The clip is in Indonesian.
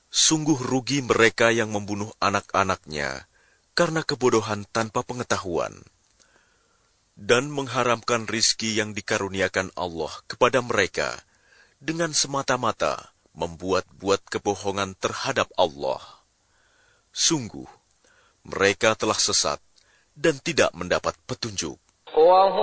Sungguh rugi mereka yang membunuh anak-anaknya karena kebodohan tanpa pengetahuan, dan mengharamkan rizki yang dikaruniakan Allah kepada mereka dengan semata-mata membuat-buat kebohongan terhadap Allah. Sungguh, mereka telah sesat dan tidak mendapat petunjuk.